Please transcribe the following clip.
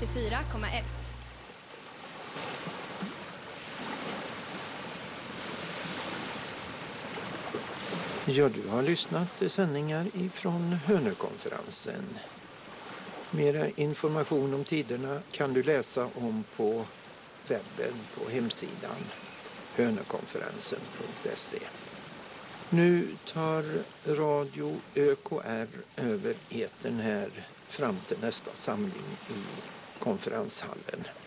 94,1. Ja, du har lyssnat till sändningar ifrån Hönökonferensen. Mera information om tiderna kan du läsa om på webben på hemsidan hönökonferensen.se. Nu tar Radio ÖKR över etern här fram till nästa samling i konferenshallen.